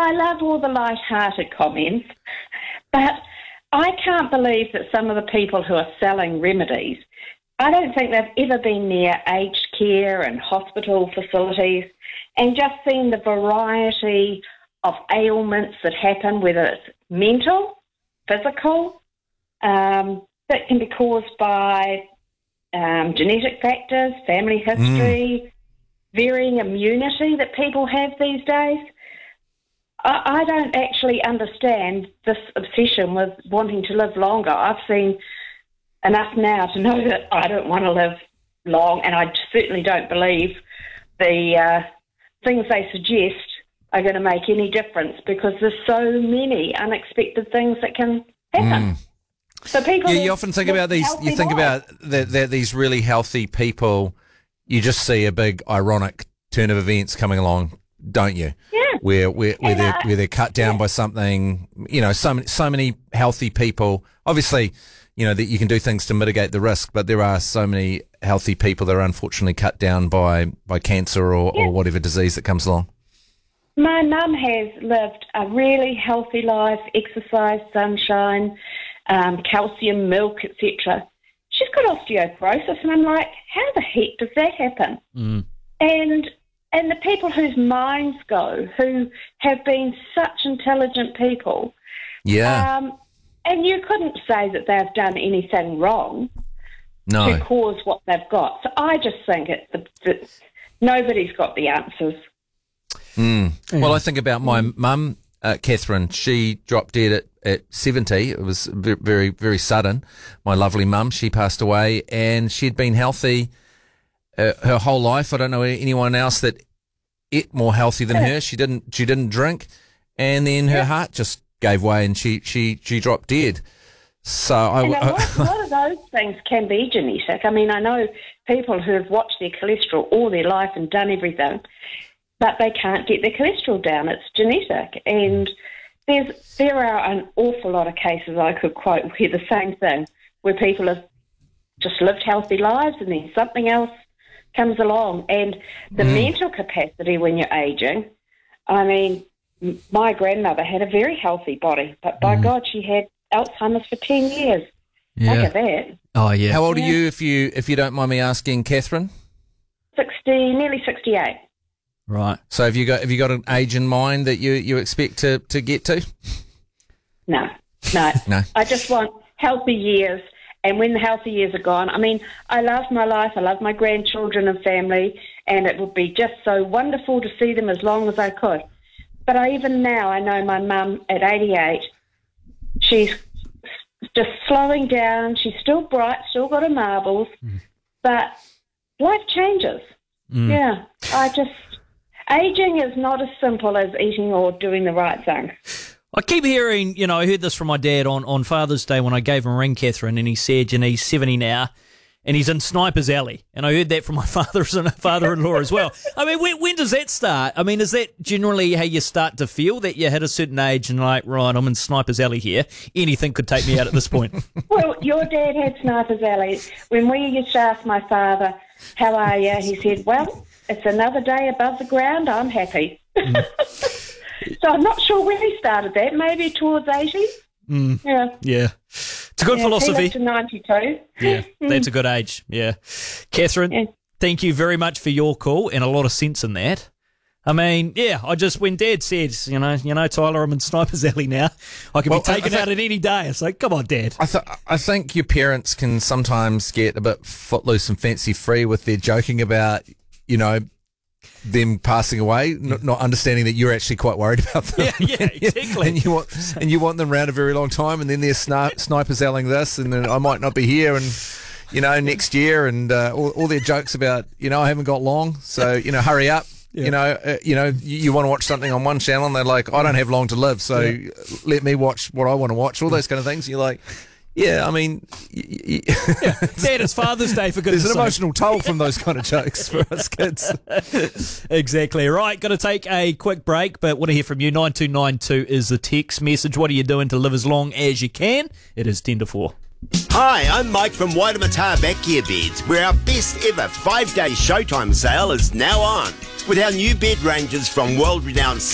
I love all the light-hearted comments, but I can't believe that some of the people who are selling remedies, I don't think they've ever been near aged care and hospital facilities and just seen the variety of ailments that happen, whether it's mental, physical, that can be caused by genetic factors, family history, varying immunity that people have these days. I don't actually understand this obsession with wanting to live longer. I've seen enough now to know that I don't want to live long, and I certainly don't believe the things they suggest are going to make any difference, because there's so many unexpected things that can happen. So people, you often think about these. You think about these really healthy people. You just see a big ironic turn of events coming along, don't you? Yeah. Where they're cut down by something. You know, so many healthy people. Obviously, you know that you can do things to mitigate the risk, but there are so many healthy people that are unfortunately cut down by cancer or whatever disease that comes along. My mum has lived a really healthy life, exercise, sunshine, calcium, milk, etc. She's got osteoporosis, and I'm like, how the heck does that happen? And the people whose minds go, who have been such intelligent people, and you couldn't say that they've done anything wrong to cause what they've got. So I just think that nobody's got the answers. Well, I think about my mum, Catherine. She dropped dead at 70. It was very, very sudden. My lovely mum, she passed away, and she'd been healthy her whole life. I don't know anyone else that ate more healthy than her. She didn't drink, and then her heart just gave way, and she dropped dead. So a lot of those things can be genetic. I mean, I know people who have watched their cholesterol all their life and done everything, but they can't get their cholesterol down. It's genetic. And there are an awful lot of cases I could quote where the same thing, where people have just lived healthy lives and then something else comes along. And the mental capacity when you're aging, I mean, my grandmother had a very healthy body, but by God, she had Alzheimer's for 10 years. Look at that. Oh, yeah. How old are you, if you don't mind me asking, Catherine? 60, nearly 68. Right. So have you got an age in mind that you expect to get to? No. I just want healthy years, and when the healthy years are gone, I mean, I love my life, I love my grandchildren and family, and it would be just so wonderful to see them as long as I could. But even now, I know my mum at 88, she's just slowing down. She's still bright, still got her marbles, but life changes. Yeah, aging is not as simple as eating or doing the right thing. I keep hearing, I heard this from my dad on Father's Day when I gave him a ring, Catherine, and he said, he's 70 now, and he's in Sniper's Alley. And I heard that from my father-in-law as well. I mean, when does that start? I mean, is that generally how you start to feel, that you hit a certain age and like, right, I'm in Sniper's Alley here. Anything could take me out at this point. Well, your dad had Sniper's Alley. When we used to ask my father, how are you? He said, well, it's another day above the ground. I'm happy. So I'm not sure when he started that. Maybe towards 80. Yeah. It's a good philosophy. To 92. Yeah, that's a good age. Yeah. Catherine, thank you very much for your call, and a lot of sense in that. I mean, when Dad said, Tyler, I'm in Sniper's Alley now, I can be taken out at any day. It's like, come on, Dad. I think your parents can sometimes get a bit footloose and fancy free with their joking about, them passing away, not understanding that you're actually quite worried about them. Yeah, exactly. and you want them around a very long time, and then they're snipers selling this, and then I might not be here, and next year, and all their jokes about I haven't got long, so hurry up. Yeah. You want to watch something on one channel, and they're like, I don't have long to live, so let me watch what I want to watch. All those kind of things. You're like, yeah, I mean, Dad, it's Father's Day, for goodness sake. There's an emotional toll from those kind of jokes for us kids. Exactly. Right, got to take a quick break, but want to hear from you. 9292 is the text message. What are you doing to live as long as you can? It is 10 to 4. Hi, I'm Mike from Waitemata Backyard Beds, where our best ever 5-day Showtime sale is now on. With our new bed ranges from world-renowned